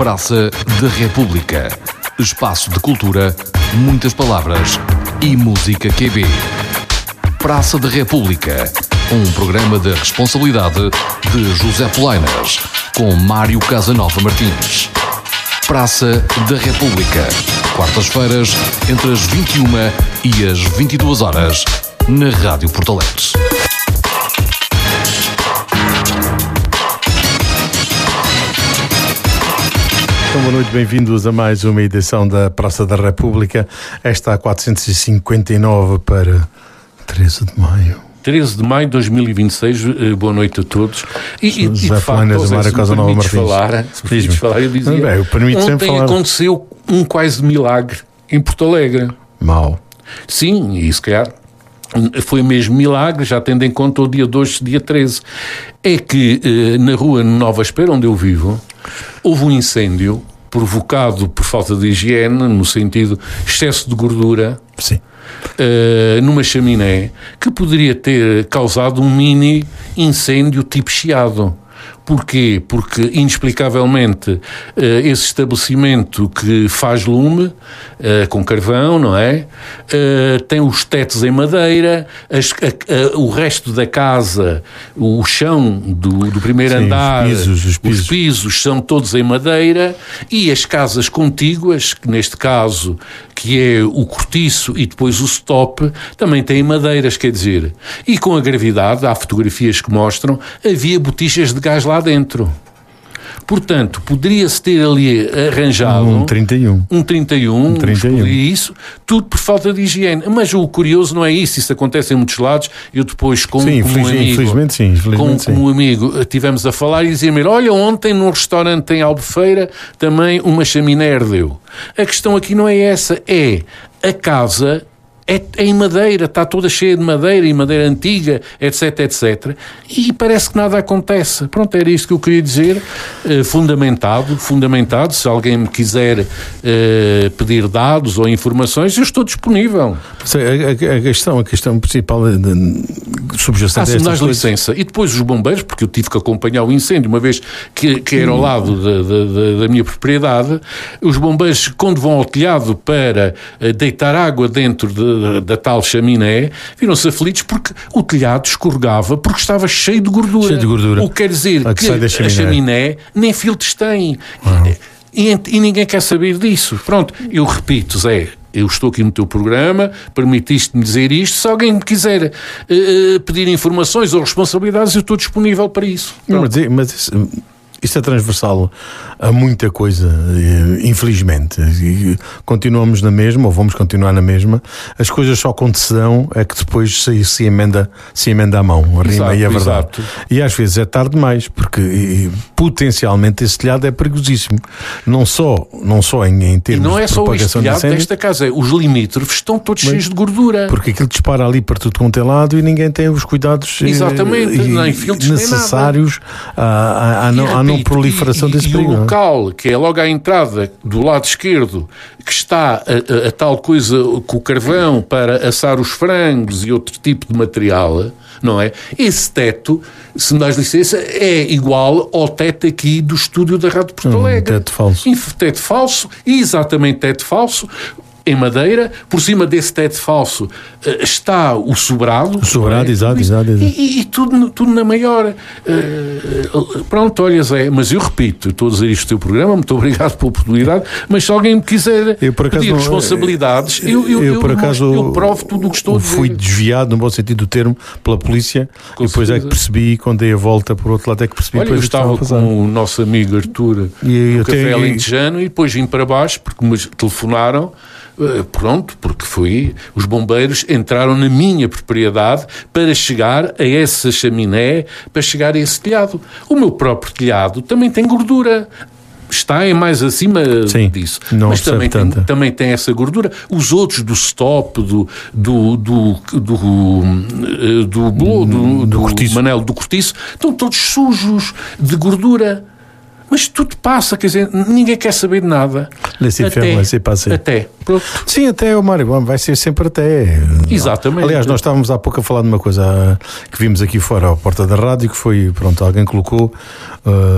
Praça da República. Espaço de cultura, muitas palavras e música QB. Praça da República. Um programa de responsabilidade de José Polainas, com Mário Casanova Martins. Praça da República. Quartas-feiras, entre as 21 e as 22 horas, na Rádio Porto Alegre. Então, boa noite, bem-vindos a mais uma edição da Praça da República. Esta a 459 para 13 de maio. 13 de maio de 2026, boa noite a todos. E de facto, se permites falar, eu dizia, ontem aconteceu um quase milagre em Porto Alegre. Mau. Sim, e se calhar foi mesmo milagre, já tendo em conta o dia 2, dia 13. É que na rua Nova Espera, onde eu vivo, houve um incêndio provocado por falta de higiene, no sentido excesso de gordura. Sim. Numa chaminé, que poderia ter causado um mini incêndio tipo chiado. Porquê? Porque, inexplicavelmente, esse estabelecimento que faz lume, com carvão, não é? Tem os tetos em madeira, o resto da casa, o chão do primeiro andar, os pisos são todos em madeira, e as casas contíguas, que neste caso, que é o cortiço e depois o stop, também têm madeiras, quer dizer. E com a gravidade, há fotografias que mostram, havia botijas de gás lá dentro. Portanto, poderia-se ter ali arranjado um 31, e isso, tudo por falta de higiene. Mas o curioso não é isso acontece em muitos lados. Eu depois, como um amigo, tivemos a falar e dizia-me: olha, ontem num restaurante em Albufeira também uma chaminé ardeu. A questão aqui não é essa, é a casa é em madeira, está toda cheia de madeira e madeira antiga, etc, etc. E parece que nada acontece. Pronto, era isto que eu queria dizer. Fundamentado. Se alguém me quiser pedir dados ou informações, eu estou disponível. A questão principal subjacente a estas coisas. Licença. E depois os bombeiros, porque eu tive que acompanhar o incêndio, uma vez que era ao lado da minha propriedade, os bombeiros, quando vão ao telhado para deitar água dentro da tal chaminé, viram-se aflitos porque o telhado escorregava porque estava cheio de gordura. O que quer dizer que a chaminé nem filtros tem. E ninguém quer saber disso. Pronto, eu repito, Zé, eu estou aqui no teu programa, permitiste-me dizer isto. Se alguém me quiser pedir informações ou responsabilidades, eu estou disponível para isso. Mas isso é transversal a muita coisa, infelizmente. E continuamos na mesma, ou vamos continuar na mesma. As coisas só acontecerão é que depois se emenda a mão, a rima e a verdade. Exato. E às vezes é tarde demais, porque potencialmente esse telhado é perigosíssimo. Não só em termos não é de propagação de incêndio. Não é só o telhado desta casa, os limítrofes estão todos cheios de gordura. Porque aquilo dispara ali para tudo quanto é lado e ninguém tem os cuidados nem filtros, necessários à não proliferação desse perigo. E o local, que é logo à entrada do lado esquerdo, que está a tal coisa com o carvão para assar os frangos e outro tipo de material, não é? Esse teto, se me dás licença, é igual ao teto aqui do estúdio da Rádio Porto Alegre. Teto falso. Exatamente teto falso. Em madeira, por cima desse teto falso está o sobrado. Exato. E tudo na maior. Pronto, olha, Zé, mas eu repito, estou a dizer isto no teu programa, muito obrigado pela oportunidade, mas se alguém me quiser pedir responsabilidades, eu provo tudo o que estou a dizer. Fui desviado, no bom sentido do termo, pela polícia, e depois é que percebi, quando dei a volta por outro lado, é que percebi. Olha, eu estava com o nosso amigo Artur no Café Alentejano e depois vim para baixo, porque me telefonaram. Pronto, porque os bombeiros entraram na minha propriedade para chegar a essa chaminé, para chegar a esse telhado. O meu próprio telhado também tem gordura. Está mais acima disso. Mas também tem essa gordura. Os outros do stop, do Manel do Cortiço, estão todos sujos de gordura. Mas tudo passa, quer dizer, ninguém quer saber de nada. Até. Pronto. Sim, até, Mário, vai ser sempre até. Exatamente. Aliás, nós estávamos há pouco a falar de uma coisa que vimos aqui fora, à porta da rádio, que foi, alguém colocou...